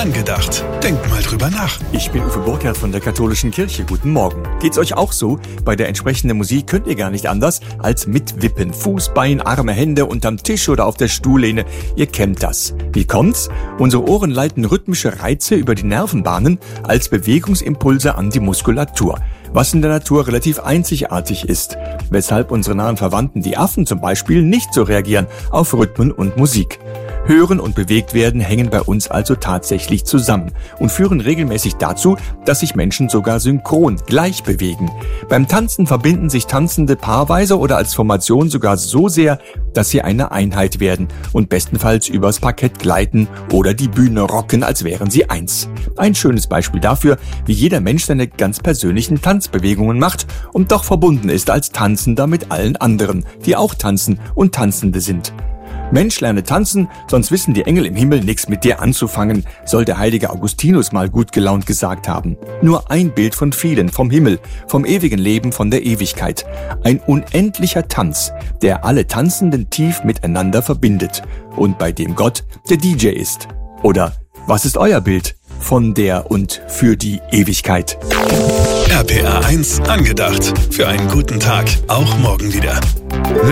angedacht. Denkt mal drüber nach. Ich bin Uwe Burkhardt von der Katholischen Kirche. Guten Morgen. Geht's euch auch so? Bei der entsprechenden Musik könnt ihr gar nicht anders als mitwippen. Fuß, Bein, Arme, Hände unterm Tisch oder auf der Stuhllehne. Ihr kennt das. Wie kommt's? Unsere Ohren leiten rhythmische Reize über die Nervenbahnen als Bewegungsimpulse an die Muskulatur, was in der Natur relativ einzigartig ist, weshalb unsere nahen Verwandten, die Affen zum Beispiel, nicht so reagieren auf Rhythmen und Musik. Hören und bewegt werden hängen bei uns also tatsächlich zusammen und führen regelmäßig dazu, dass sich Menschen sogar synchron gleich bewegen. Beim Tanzen verbinden sich Tanzende paarweise oder als Formation sogar so sehr, dass sie eine Einheit werden und bestenfalls übers Parkett gleiten oder die Bühne rocken, als wären sie eins. Ein schönes Beispiel dafür, wie jeder Mensch seine ganz persönlichen Tanzbewegungen macht und doch verbunden ist als Tanzender mit allen anderen, die auch tanzen und Tanzende sind. Mensch, lerne tanzen, sonst wissen die Engel im Himmel nichts mit dir anzufangen, soll der heilige Augustinus mal gut gelaunt gesagt haben. Nur ein Bild von vielen, vom Himmel, vom ewigen Leben, von der Ewigkeit. Ein unendlicher Tanz, der alle Tanzenden tief miteinander verbindet und bei dem Gott der DJ ist. Oder was ist euer Bild von der und für die Ewigkeit? RPR 1 angedacht. Für einen guten Tag. Auch morgen wieder.